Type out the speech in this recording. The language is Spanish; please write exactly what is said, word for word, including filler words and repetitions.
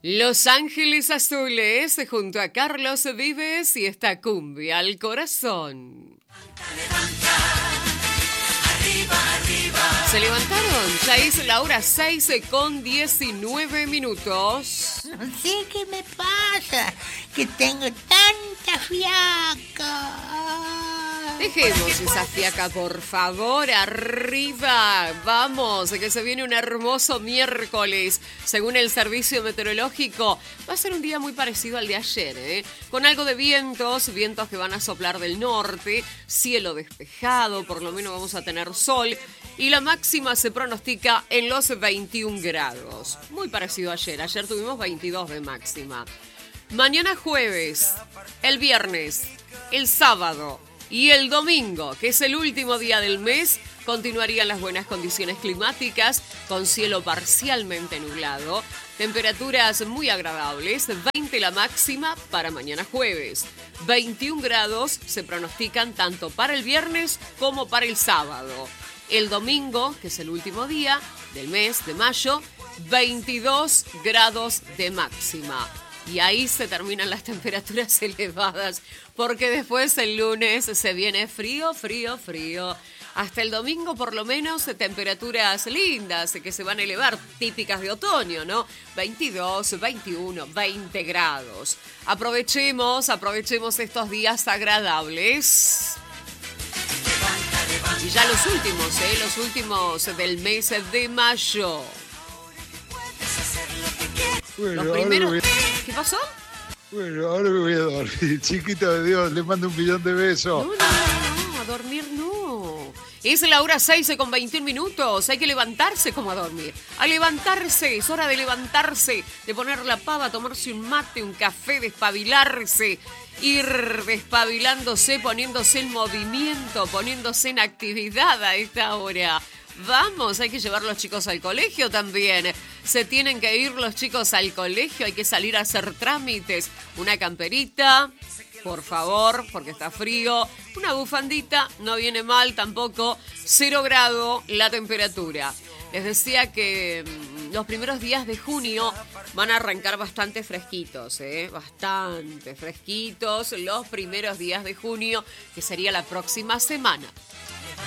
Los Ángeles Azules junto a Carlos Vives y esta cumbia al corazón. Levanta, arriba, arriba. Se levantaron, ya es la hora seis con diecinueve minutos. No sé qué me pasa, que tengo tanta fiaca. Dejemos esa fiaca, por favor, arriba. Vamos, que se viene un hermoso miércoles. Según el servicio meteorológico, va a ser un día muy parecido al de ayer, ¿eh? Con algo de vientos, vientos que van a soplar del norte, cielo despejado, por lo menos vamos a tener sol. Y la máxima se pronostica en los veintiún grados. Muy parecido a ayer. Ayer tuvimos veintidós de máxima. Mañana jueves, el viernes, el sábado y el domingo, que es el último día del mes, continuarían las buenas condiciones climáticas con cielo parcialmente nublado. Temperaturas muy agradables, veinte la máxima para mañana jueves. veintiún grados se pronostican tanto para el viernes como para el sábado. El domingo, que es el último día del mes de mayo, veintidós grados de máxima. Y ahí se terminan las temperaturas elevadas, porque después el lunes se viene frío, frío, frío. Hasta el domingo por lo menos temperaturas lindas que se van a elevar, típicas de otoño, ¿no? veintidós, veintiuno, veinte grados. Aprovechemos, aprovechemos estos días agradables. Y ya los últimos, ¿eh? Los últimos del mes de mayo. Bueno, Los primeros... ahora voy a... ¿Qué pasó? Bueno, ahora me voy a dormir. Chiquito de Dios, le mando un millón de besos. No, no, no, no, a dormir no. Es la hora seis con veintiún minutos. Hay que levantarse como a dormir. A levantarse, es hora de levantarse, de poner la pava, tomarse un mate, un café, despabilarse. Ir despabilándose, poniéndose en movimiento, poniéndose en actividad a esta hora. Vamos, hay que llevar los chicos al colegio también. Se tienen que ir los chicos al colegio, hay que salir a hacer trámites. Una camperita, por favor, porque está frío. Una bufandita, no viene mal tampoco. Cero grado la temperatura. Les decía que los primeros días de junio van a arrancar bastante fresquitos, ¿eh? Bastante fresquitos los primeros días de junio, que sería la próxima semana.